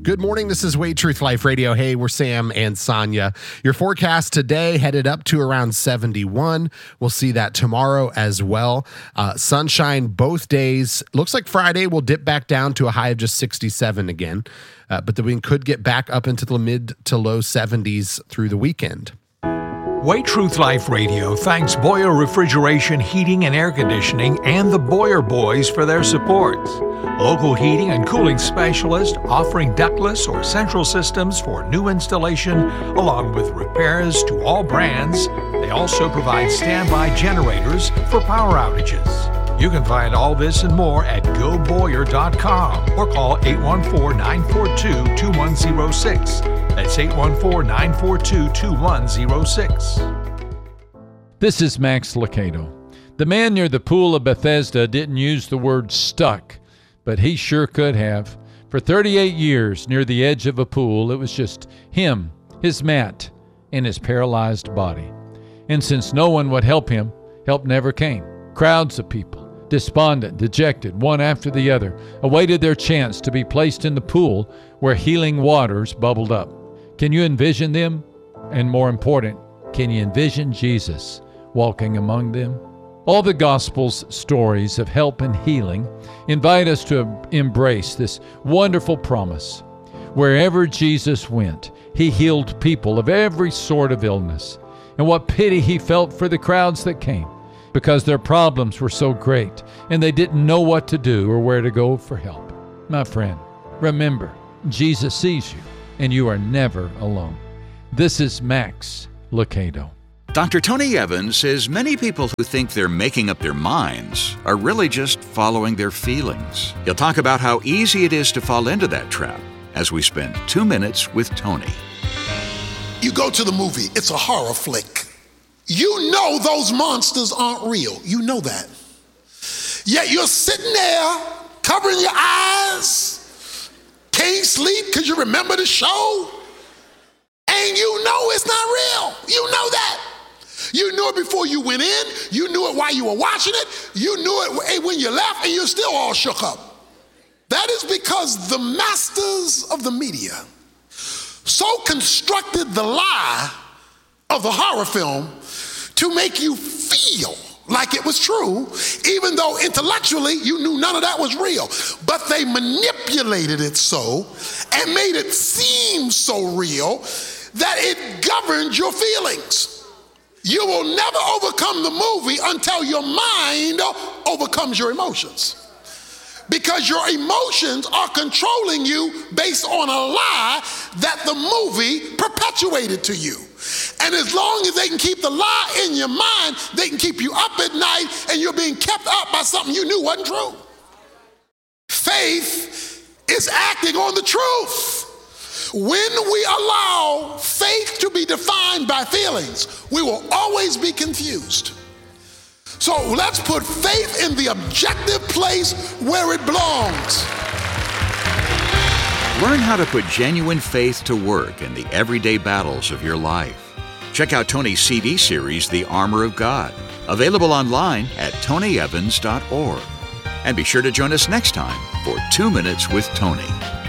Good morning. This is Way Truth Life Radio. Hey, we're Sam and Sonia. Your forecast today headed up to around 71. We'll see that tomorrow as well. Sunshine both days. Looks like Friday will dip back down to a high of just 67 again. But the wind could get back up into the mid to low 70s through the weekend. Way Truth Life Radio thanks Boyer Refrigeration, Heating and Air Conditioning and the Boyer Boys for their support. Local heating and cooling specialist offering ductless or central systems for new installation along with repairs to all brands. They also provide standby generators for power outages. You can find all this and more at goboyer.com or call 814-942-2106. That's 814-942-2106. This is Max Lucado. The man near the pool of Bethesda didn't use the word stuck, but he sure could have. For 38 years near the edge of a pool, it was just him, his mat, and his paralyzed body. And since no one would help him, help never came. Crowds of people, despondent, dejected, one after the other, awaited their chance to be placed in the pool where healing waters bubbled up. Can you envision them? And more important, can you envision Jesus walking among them? All the Gospel's stories of help and healing invite us to embrace this wonderful promise. Wherever Jesus went, he healed people of every sort of illness. And what pity he felt for the crowds that came, because their problems were so great and they didn't know what to do or where to go for help. My friend, remember, Jesus sees you and you are never alone. This is Max Lucado. Dr. Tony Evans says many people who think they're making up their minds are really just following their feelings. He'll talk about how easy it is to fall into that trap as we spend 2 minutes with Tony. You go to the movie, it's a horror flick. You know those monsters aren't real. You know that. Yet you're sitting there, covering your eyes, can't sleep because you remember the show, and you know it's not real. You know that. You knew it before you went in. You knew it while you were watching it. You knew it when you left, and you're still all shook up. That is because the masters of the media so constructed the lie of the horror film to make you feel like it was true, even though intellectually you knew none of that was real. But they manipulated it so and made it seem so real that it governed your feelings. You will never overcome the movie until your mind overcomes your emotions. Because your emotions are controlling you based on a lie that the movie perpetuated to you. And as long as they can keep the lie in your mind, they can keep you up at night and you're being kept up by something you knew wasn't true. Faith is acting on the truth. When we allow faith to be defined by feelings, we will always be confused. So let's put faith in the objective place where it belongs. Learn how to put genuine faith to work in the everyday battles of your life. Check out Tony's CD series, The Armor of God, available online at tonyevans.org. And be sure to join us next time for 2 Minutes with Tony.